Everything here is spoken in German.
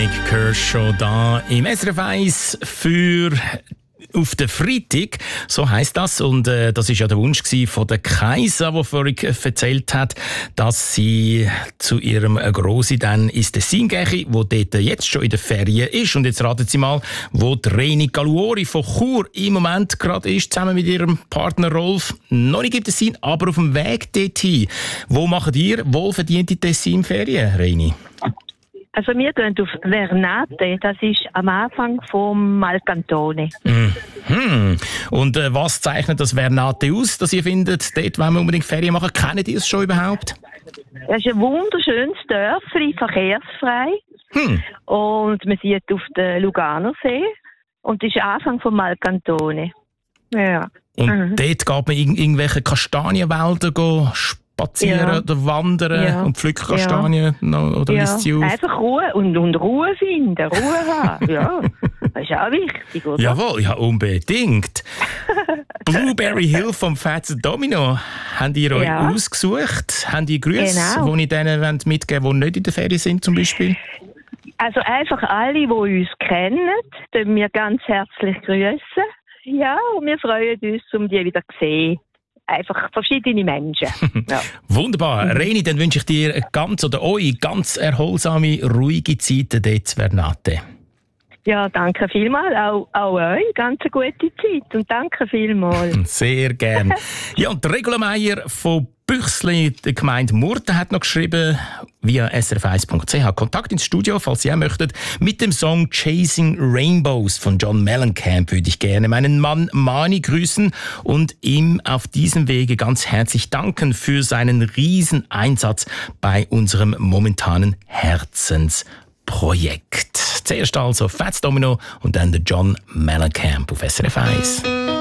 Dominic Kershaw da im SRF 1 für auf den Freitag, so heisst das. Und das ist ja der Wunsch von der Kaisa, die vorhin erzählt hat, dass sie zu ihrem Grossi dann ins Tessin gehe, wo dort jetzt schon in der Ferien ist. Und jetzt raten Sie mal, wo die Reni Galuori von Chur im Moment gerade ist, zusammen mit ihrem Partner Rolf. Noch nicht im Tessin, aber auf dem Weg dorthin. Wo macht ihr wohlverdiente Tessin-Ferien, Reni? Also wir gehen auf Vernate, das ist am Anfang vom Malcantone. Und was zeichnet das Vernate aus, dass ihr findet, dort wollen wir unbedingt Ferien machen? Kennt ihr es schon überhaupt? Das ist ein wunderschönes Dörfli, verkehrsfrei. Und man sieht auf den Luganersee. Und das ist Anfang vom Malcantone. Ja. Und dort geht man in irgendwelche Kastanienwälder spazieren oder wandern und pflücken Kastanien oder isst sie auf? Einfach Ruhe und Ruhe finden, Ruhe haben. Ja, das ist auch wichtig, oder? Jawohl, ja unbedingt. Blueberry Hill vom Fats Domino, habt ihr euch ausgesucht? Habt ihr Grüße, die ich denen mitgeben wollt, die nicht in der Ferien sind zum Beispiel? Also einfach alle, die uns kennen, dürfen wir ganz herzlich grüßen. Ja, und wir freuen uns, um die wieder zu sehen. Einfach verschiedene Menschen. Ja. Wunderbar. Reni, dann wünsche ich dir euch ganz erholsame, ruhige Zeit dort zu Vernate. Ja, danke vielmals. Auch euch ganz eine gute Zeit. Und danke vielmals. Sehr gern. Ja, und Regula Meier von Büchsli, der Gemeinde Murten, hat noch geschrieben, via srf1.ch Kontakt ins Studio, falls Sie auch möchtet. Mit dem Song Chasing Rainbows von John Mellencamp würde ich gerne meinen Mann Mani grüßen und ihm auf diesem Wege ganz herzlich danken für seinen riesen Einsatz bei unserem momentanen Herzensprojekt. Zuerst also Fats Domino und dann der John Mellencamp auf SRF 1.